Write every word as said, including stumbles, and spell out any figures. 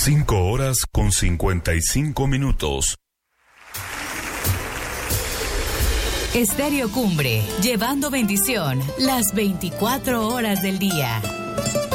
Cinco horas con cincuenta y cinco minutos. Estéreo Cumbre, llevando bendición las veinticuatro horas del día.